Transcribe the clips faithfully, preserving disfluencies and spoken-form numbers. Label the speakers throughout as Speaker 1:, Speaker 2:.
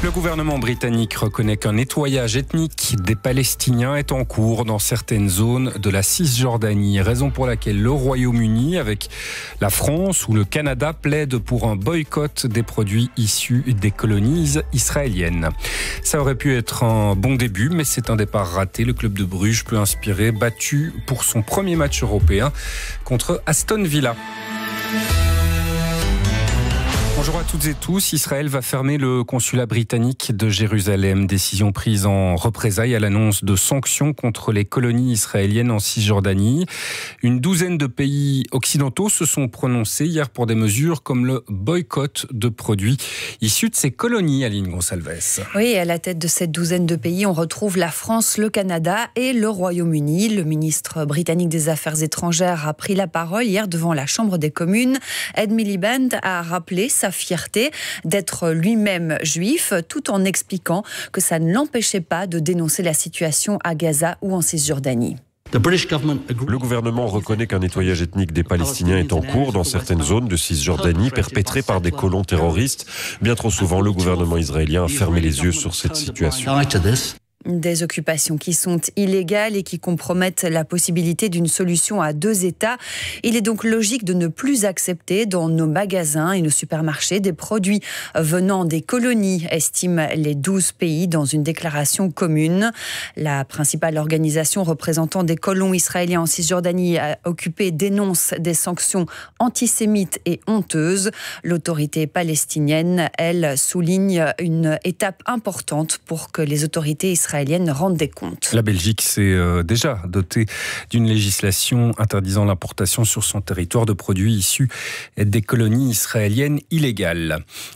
Speaker 1: Le gouvernement britannique reconnaît qu'un nettoyage ethnique des Palestiniens est en cours dans certaines zones de la Cisjordanie, raison pour laquelle le Royaume-Uni, avec la France ou le Canada, plaide pour un boycott des produits issus des colonies israéliennes. Ça aurait pu être un bon début, mais c'est un départ raté. Le club de Bruges peut inspirer, battu pour son premier match européen contre Aston Villa. Bonjour à toutes et tous. Israël va fermer le consulat britannique de Jérusalem. Décision prise en représailles à l'annonce de sanctions contre les colonies israéliennes en Cisjordanie. Une douzaine de pays occidentaux se sont prononcés hier pour des mesures comme le boycott de produits issus de ces colonies, Aline Gonsalves.
Speaker 2: Oui, à la tête de cette douzaine de pays, on retrouve la France, le Canada et le Royaume-Uni. Le ministre britannique des Affaires étrangères a pris la parole hier devant la Chambre des communes. Ed Miliband a rappelé sa fierté d'être lui-même juif, tout en expliquant que ça ne l'empêchait pas de dénoncer la situation à Gaza ou en Cisjordanie.
Speaker 3: Le gouvernement reconnaît qu'un nettoyage ethnique des Palestiniens est en cours dans certaines zones de Cisjordanie perpétrées par des colons terroristes. Bien trop souvent, le gouvernement israélien a fermé les yeux sur cette situation.
Speaker 2: Des occupations qui sont illégales et qui compromettent la possibilité d'une solution à deux États. Il est donc logique de ne plus accepter dans nos magasins et nos supermarchés des produits venant des colonies, estiment les douze pays dans une déclaration commune. La principale organisation représentant des colons israéliens en Cisjordanie occupée dénonce des sanctions antisémites et honteuses. L'autorité palestinienne, elle, souligne une étape importante pour que les autorités israéliennes rendent des comptes.
Speaker 1: La Belgique s'est euh, déjà dotée d'une législation interdisant l'importation sur son territoire de produits issus des colonies israéliennes illégales.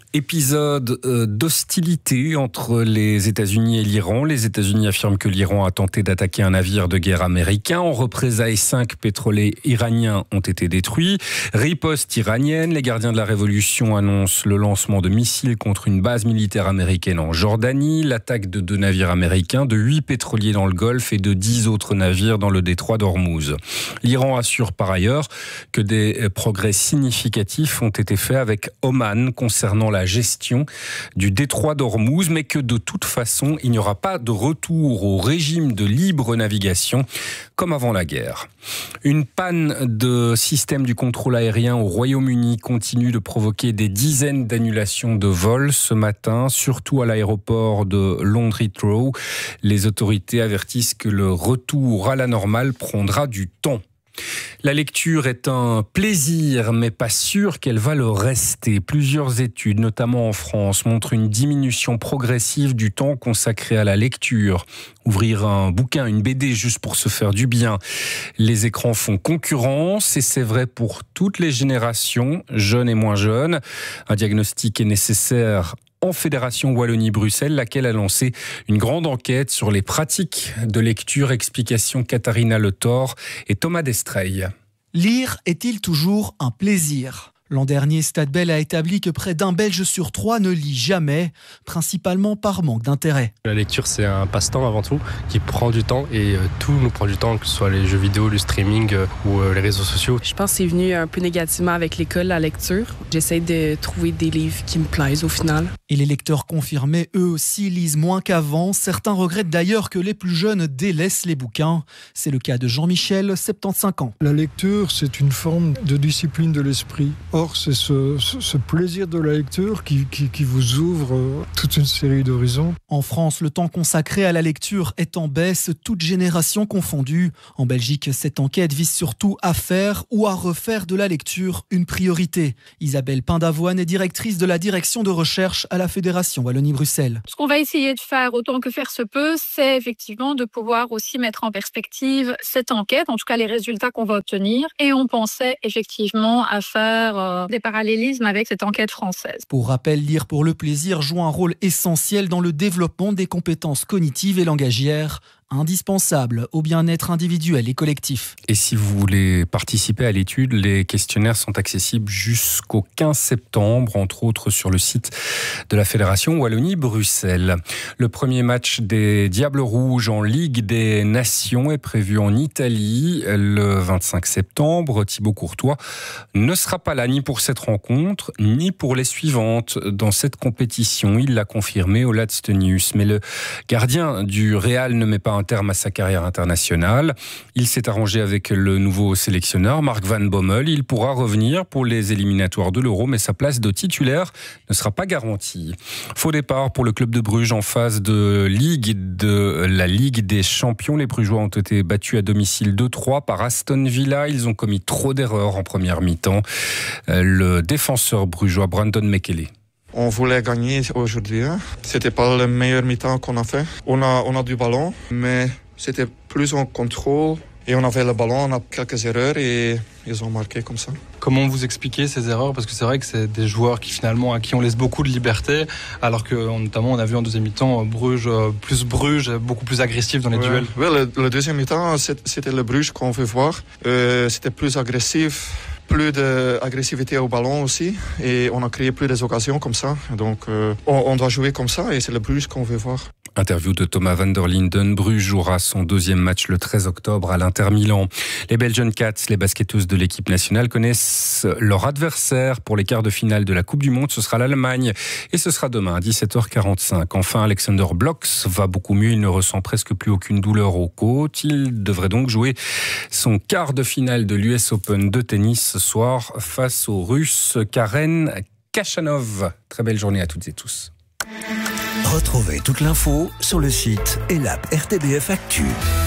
Speaker 1: Épisode euh, d'hostilité entre les États-Unis et l'Iran. Les États-Unis affirment que l'Iran a tenté d'attaquer un navire de guerre américain. En représailles, cinq pétroliers iraniens ont été détruits. Riposte iranienne. Les gardiens de la révolution annoncent le lancement de missiles contre une base militaire américaine en Jordanie. L'attaque de deux navires américains, de huit pétroliers dans le Golfe et de dix autres navires dans le détroit d'Ormuz. L'Iran assure par ailleurs que des progrès significatifs ont été faits avec Oman concernant la gestion du détroit d'Ormuz, mais que de toute façon, il n'y aura pas de retour au régime de libre navigation comme avant la guerre. Une panne de système du contrôle aérien au Royaume-Uni continue de provoquer des dizaines d'annulations de vols ce matin, surtout à l'aéroport de Londres Heathrow. Les autorités avertissent que le retour à la normale prendra du temps. La lecture est un plaisir, mais pas sûr qu'elle va le rester. Plusieurs études, notamment en France, montrent une diminution progressive du temps consacré à la lecture. Ouvrir un bouquin, une B D, juste pour se faire du bien. Les écrans font concurrence et c'est vrai pour toutes les générations, jeunes et moins jeunes. Un diagnostic est nécessaire en Fédération Wallonie-Bruxelles, laquelle a lancé une grande enquête sur les pratiques de lecture. Explication Katharina Le Thor et Thomas Destreil.
Speaker 4: Lire est-il toujours un plaisir ? L'an dernier, Stadbel a établi que près d'un Belge sur trois ne lit jamais, principalement par manque d'intérêt.
Speaker 5: La lecture, c'est un passe-temps avant tout, qui prend du temps et euh, tout nous prend du temps, que ce soit les jeux vidéo, le streaming euh, ou euh, les réseaux sociaux.
Speaker 6: Je pense que c'est venu un peu négativement avec l'école, la lecture. J'essaie de trouver des livres qui me plaisent au final.
Speaker 4: Et les lecteurs confirmés, eux aussi, lisent moins qu'avant. Certains regrettent d'ailleurs que les plus jeunes délaissent les bouquins. C'est le cas de Jean-Michel, soixante-quinze ans.
Speaker 7: La lecture, c'est une forme de discipline de l'esprit. Or, c'est ce, ce, ce plaisir de la lecture qui, qui, qui vous ouvre toute une série d'horizons.
Speaker 4: En France, le temps consacré à la lecture est en baisse, toutes générations confondues. En Belgique, cette enquête vise surtout à faire ou à refaire de la lecture une priorité. Isabelle Pindavoine est directrice de la direction de recherche à la Fédération Wallonie-Bruxelles.
Speaker 8: Ce qu'on va essayer de faire, autant que faire se peut, c'est effectivement de pouvoir aussi mettre en perspective cette enquête, en tout cas les résultats qu'on va obtenir. Et on pensait effectivement à faire euh, des parallélismes avec cette enquête française.
Speaker 4: Pour rappel, lire pour le plaisir joue un rôle essentiel dans le développement des compétences cognitives et langagières, indispensable au bien-être individuel et collectif.
Speaker 1: Et si vous voulez participer à l'étude, les questionnaires sont accessibles jusqu'au quinze septembre, entre autres sur le site de la Fédération Wallonie-Bruxelles. Le premier match des Diables Rouges en Ligue des Nations est prévu en Italie le vingt-cinq septembre. Thibaut Courtois ne sera pas là ni pour cette rencontre, ni pour les suivantes dans cette compétition. Il l'a confirmé au Laatste Nieuws. Mais le gardien du Real ne met pas un terme à sa carrière internationale. Il s'est arrangé avec le nouveau sélectionneur, Mark Van Bommel. Il pourra revenir pour les éliminatoires de l'Euro, mais sa place de titulaire ne sera pas garantie. Faux départ pour le club de Bruges en phase de Ligue de la Ligue des Champions. Les Brugeois ont été battus à domicile deux trois par Aston Villa. Ils ont commis trop d'erreurs en première mi-temps. Le défenseur brugeois Brandon Mekele.
Speaker 9: On voulait gagner aujourd'hui. Hein. C'était pas le meilleur mi-temps qu'on a fait. On a, on a du ballon, mais c'était plus en contrôle. Et on avait le ballon, on a quelques erreurs et ils ont marqué comme ça.
Speaker 10: Comment vous expliquez ces erreurs ? Parce que c'est vrai que c'est des joueurs qui finalement à qui on laisse beaucoup de liberté, alors que notamment on a vu en deuxième mi-temps Bruges, plus Bruges, beaucoup plus agressif dans les
Speaker 9: ouais.
Speaker 10: duels.
Speaker 9: Ouais, le, le deuxième mi-temps, c'était le Bruges qu'on veut voir. Euh, c'était plus agressif. Plus d'agressivité au ballon aussi et on a créé plus des occasions comme ça. Donc euh, on, on doit jouer comme ça et c'est le Bruges qu'on veut voir.
Speaker 1: Interview de Thomas van der Linden. Bruges jouera son deuxième match le treize octobre à l'Inter Milan. Les Belgian Cats, les basketteuses de l'équipe nationale, connaissent leur adversaire pour les quarts de finale de la Coupe du Monde. Ce sera l'Allemagne et ce sera demain à dix-sept heures quarante-cinq. Enfin, Alexander Blocks va beaucoup mieux. Il ne ressent presque plus aucune douleur aux côtes. Il devrait donc jouer son quart de finale de l'U S Open de tennis ce soir face au Russe Karen Khachanov. Très belle journée à toutes et tous.
Speaker 11: Retrouvez toute l'info sur le site et l'app R T B F Actu.